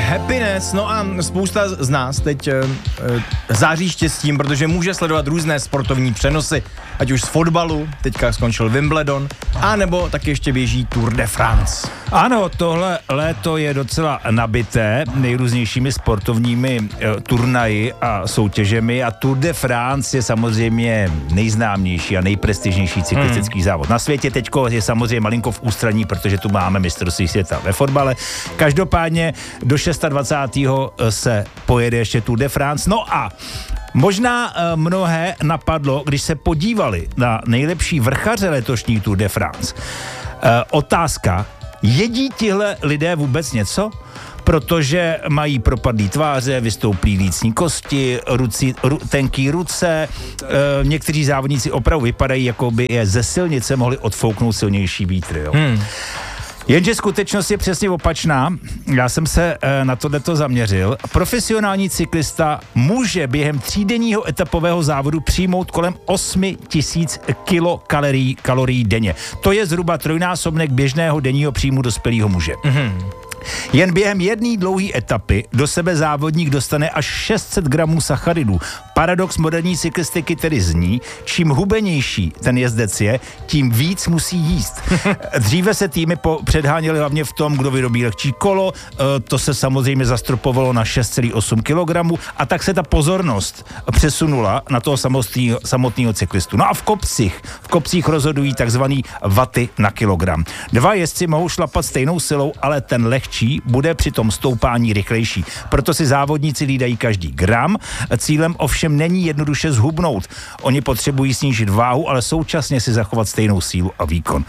Happiness, no a spousta z nás teď září štěstím, protože může sledovat různé sportovní přenosy, ať už z fotbalu, teďka skončil Wimbledon, anebo tak ještě běží Tour de France. Ano, tohle léto je docela nabité nejrůznějšími sportovními turnaji a soutěžemi a Tour de France je samozřejmě nejznámější a nejprestižnější cyklistický závod. Na světě teďko je samozřejmě malinko v ústraní, protože tu máme mistrovství světa ve fotbale. Každopádně do 26. se pojede ještě Tour de France. No a možná mnohé napadlo, když se podívali na nejlepší vrchaře letošní Tour de France. Otázka, jedí tihle lidé vůbec něco? Protože mají propadlý tváře, vystouplý lícní kosti, tenký ruce. Někteří závodníci opravdu vypadají, jako by je ze silnice mohli odfouknout silnější vítry. Jo? Jenže skutečnost je přesně opačná. Já jsem se na tohleto zaměřil. Profesionální cyklista může během třídenního etapového závodu přijmout kolem 8000 kilokalorií denně. To je zhruba trojnásobnek běžného denního příjmu dospělého muže. Jen během jedné dlouhé etapy do sebe závodník dostane až 600 gramů sacharidů. Paradox moderní cyklistiky tedy zní, čím hubenější ten jezdec je, tím víc musí jíst. Dříve se týmy předháněly hlavně v tom, kdo vyrobí lehčí kolo, to se samozřejmě zastropovalo na 6,8 kg a tak se ta pozornost přesunula na toho samotného cyklistu. No a v kopcích rozhodují takzvaný waty na kilogram. Dva jezdci mohou šlapat stejnou silou, ale ten lehčí bude při tom stoupání rychlejší. Proto si závodníci hlídají každý gram. Cílem ovšem není jednoduše zhubnout. Oni potřebují snížit váhu, ale současně si zachovat stejnou sílu a výkon.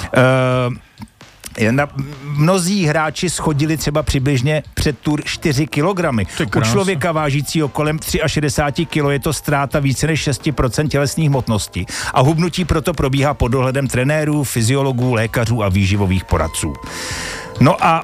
Mnozí hráči schodili třeba přibližně před Tour 4 kilogramy. U člověka vážícího kolem 63 kg je to ztráta více než 6% tělesných hmotnosti a hubnutí proto probíhá pod dohledem trenérů, fyziologů, lékařů a výživových poradců. No a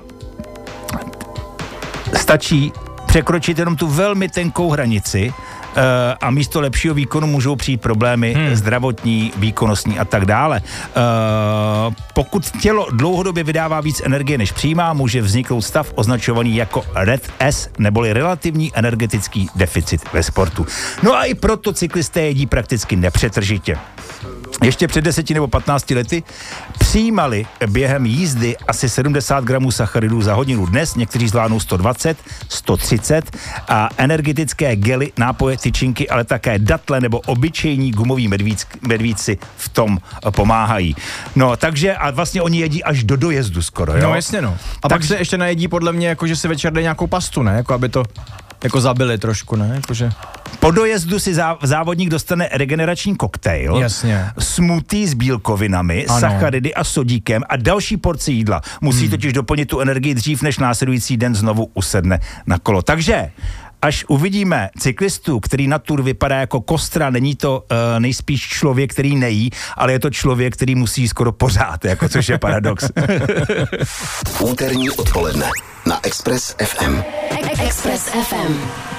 stačí překročit jenom tu velmi tenkou hranici a místo lepšího výkonu můžou přijít problémy zdravotní, výkonnostní a tak dále. Pokud tělo dlouhodobě vydává víc energie, než přijímá, může vzniknout stav označovaný jako RED-S, neboli relativní energetický deficit ve sportu. No a i proto cyklisté jedí prakticky nepřetržitě. Ještě před 10 nebo 15 lety přijímali během jízdy asi 70 gramů sacharidů za hodinu. Dnes někteří zvládnou 120, 130 a energetické gely, nápoje, tyčinky, ale také datle nebo obyčejní gumoví medvídci v tom pomáhají. No, takže a vlastně oni jedí až do dojezdu skoro, jo? No jasně, no. A tak se ještě najedí podle mě, jako že si večer dají nějakou pastu, ne? Jako aby to jako zabili trošku, ne? Jakože... Po dojezdu si závodník dostane regenerační koktejl, smoothie s bílkovinami, sacharidy a sodíkem a další porci jídla. Musí totiž doplnit tu energii dřív, než následující den znovu usedne na kolo. Takže až uvidíme cyklistu, který na Tour vypadá jako kostra, není to nejspíš člověk, který nejí, ale je to člověk, který musí skoro pořád, jako, což je paradox. Úterní odpoledne na Express FM. Express FM.